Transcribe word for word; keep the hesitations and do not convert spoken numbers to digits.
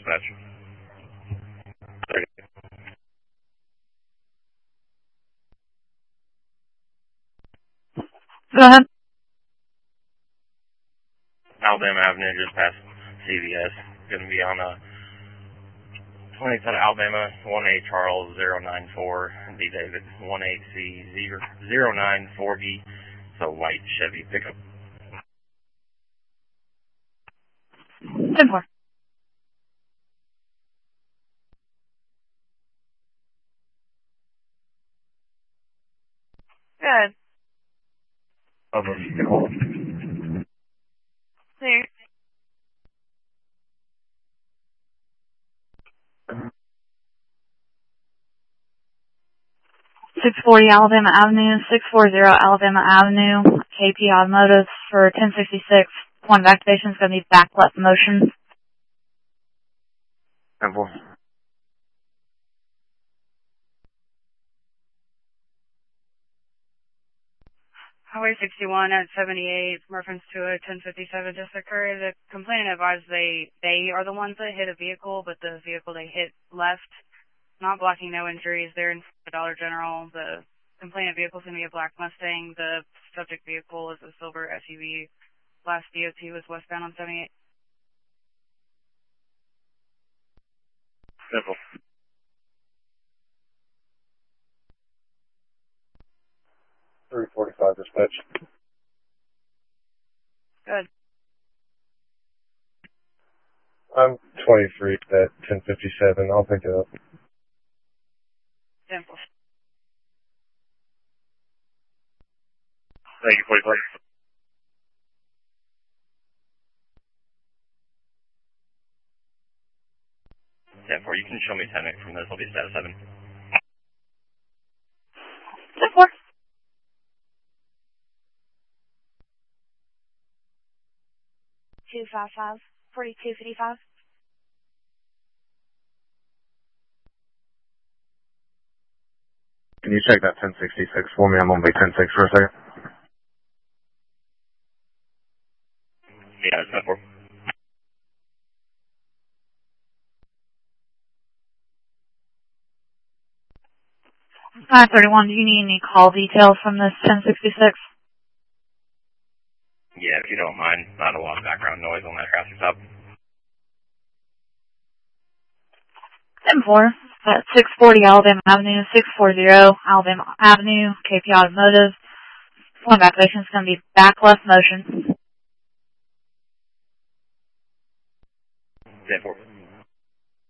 dispatch. Go ahead. Alabama Avenue, just past C V S. Going to be on a twenty-eight out of Alabama, one eight Charles zero nine four, D David one eight C zero nine four B. It's a white Chevy pickup. ten four. Good. Over. Nicole. Clear. six forty Alabama Avenue, six forty Alabama Avenue, K P Automotive for ten sixty-six. Point of activation is going to be back left motion. ten four. Highway sixty-one at seventy-eight, reference to a ten fifty-seven just occurred. The complainant advised they, they are the ones that hit a vehicle, but the vehicle they hit left. Not blocking, no injuries. They're in Dollar General. The complainant vehicle is going to be a black Mustang. The subject vehicle is a silver S U V. Last D O T was westbound on seventy-eight. Simple. three forty-five dispatch. Good. I'm twenty-three at ten fifty-seven. I'll pick it up. Simple. Thank you, forty-five. ten four, you can show me ten from this. I'll be status seven. ten four. two five five, forty-two fifty-five. Can you check that ten sixty-six for me? I'm on big ten six for a second. Yeah, it's ten four. nine thirty-one, do you need any call details from this ten sixty-six? Yeah, if you don't mind. Not a lot of background noise on that traffic stop. ten four. At six forty Alabama Avenue, six forty Alabama Avenue, K P Automotive. Point of activation is going to be back left motion. ten four.